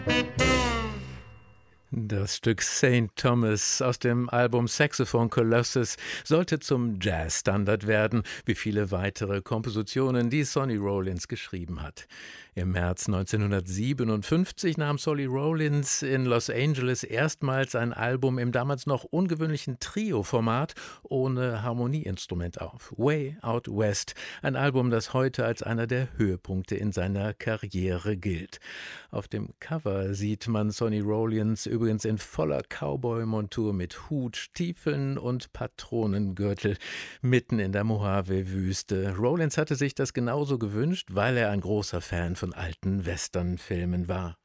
Das Stück St. Thomas aus dem Album Saxophone Colossus sollte zum Jazzstandard werden, wie viele weitere Kompositionen, die Sonny Rollins geschrieben hat. Im März 1957 nahm Sonny Rollins in Los Angeles erstmals ein Album im damals noch ungewöhnlichen Trio-Format ohne Harmonieinstrument auf. Way Out West, ein Album, das heute als einer der Höhepunkte in seiner Karriere gilt. Auf dem Cover sieht man Sonny Rollins übrigens in voller Cowboy-Montur mit Hut, Stiefeln und Patronengürtel mitten in der Mojave-Wüste. Rollins hatte sich das genauso gewünscht, weil er ein großer Fan von alten Western-Filmen war.